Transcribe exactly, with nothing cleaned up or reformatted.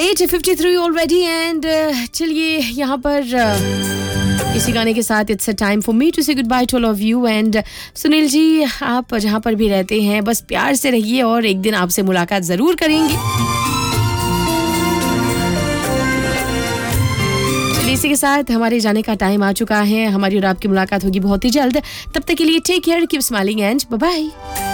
At fifty three already and चलिए यहाँ पर uh, इसी गाने के साथ it's a time for me two से good by two all of you and Sunil ji आप जहाँ पर भी रहते हैं बस प्यार से रहिए और एक दिन आपसे मुलाकात ज़रूर करेंगे। चलिए इसी के साथ हमारे जाने का टाइम आ चुका है। हमारी और आपकी मुलाकात होगी बहुत ही जल्द। तब तक के लिए take care, keep smiling and by by.